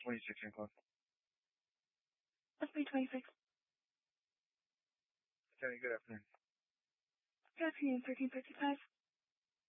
26 in close. That's me 26. Attorney, good afternoon. Good afternoon, 1355.